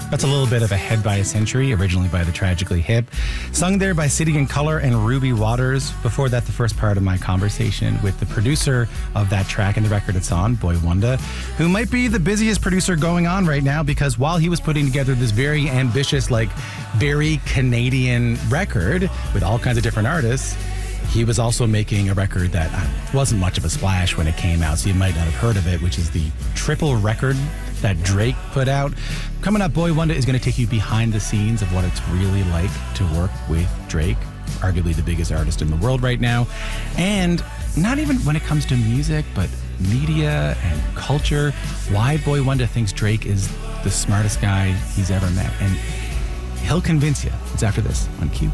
That's a little bit of Ahead by a Century, originally by the Tragically Hip. Sung there by City and Colour and Ruby Waters. Before that, the first part of my conversation with the producer of that track and the record it's on, Boy Wonder, who might be the busiest producer going on right now, because while he was putting together this very ambitious, very Canadian record with all kinds of different artists, he was also making a record that wasn't much of a splash when it came out, so you might not have heard of it, which is the triple record that Drake put out. Coming up, Boy Wonder is going to take you behind the scenes of what it's really like to work with Drake, arguably the biggest artist in the world right now. And not even when it comes to music, but media and culture, why Boy Wonder thinks Drake is the smartest guy he's ever met. And he'll convince you. It's after this on Q.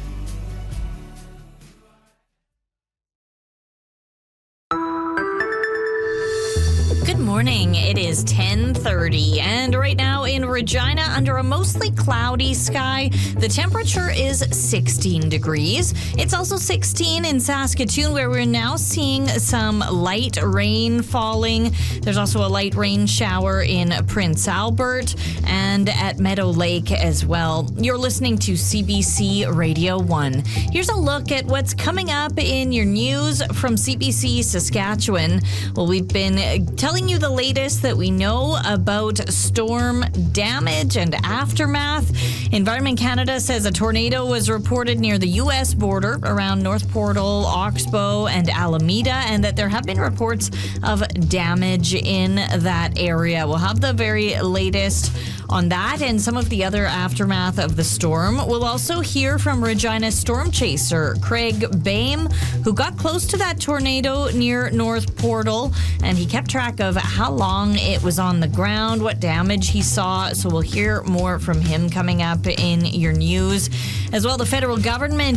Good morning. It is 10:30, and right now in Regina, under a mostly cloudy sky, the temperature is 16 degrees. It's also 16 in Saskatoon, where we're now seeing some light rain falling. There's also a light rain shower in Prince Albert and at Meadow Lake as well. You're listening to CBC Radio 1. Here's a look at what's coming up in your news from CBC Saskatchewan. Well, we've been telling you the latest that we know about storm damage and aftermath. Environment Canada says a tornado was reported near the U.S. border around North Portal, Oxbow, and Alameda, and that there have been reports of damage in that area. We'll have the very latest on that and some of the other aftermath of the storm. We'll also hear from Regina storm chaser Craig Bame, who got close to that tornado near North Portal, and he kept track of how long it was on the ground, what damage he saw. So we'll hear more from him coming up in your news. As well, the federal government